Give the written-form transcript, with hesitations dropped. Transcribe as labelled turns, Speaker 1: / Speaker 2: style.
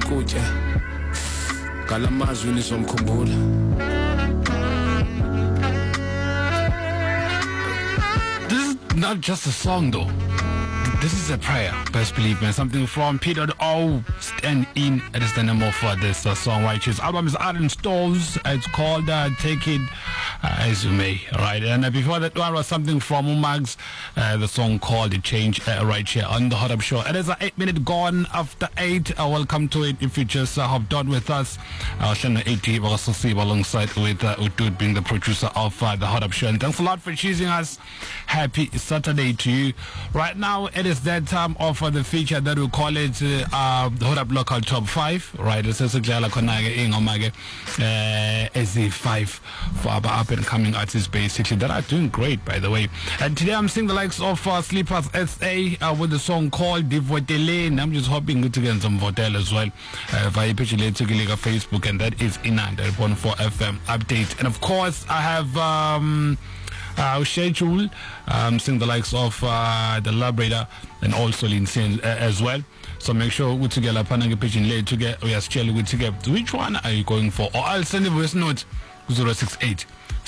Speaker 1: sikutye ngalamazwi nizomkhumbula.
Speaker 2: This is not just a song though. This is a prayer, best believe, man. Something from Peter O. Stand In. It is the name of this song, right? His album is out in stores. It's called Take It As You May, right? And before that one was something from Umags, the song called The Change, right here on the Hot Up Show. It is 8 minutes gone after 8. Welcome to it. If you just hopped on with us, Shana 80 alongside with Udud being the producer of the Hot Up Show. And thanks a lot for choosing us. Happy Saturday to you. Right now, it is that time of the feature that we call it the Hot Up Local Top 5, right? It's a Konage Ingomage as a 5 for our up and coming artists basically that are doing great, by the way. And today I'm seeing the likes of Sleepers SA with the song called Divotele, and I'm just hoping to get some votel as well via page later Facebook, and that is in 104 FM update. And of course I have schedule seeing the likes of the Labrador and also Lindsay as well. So make sure we together panang page late to get we are still with together. Which one are you going for? Or I'll send a voice note 068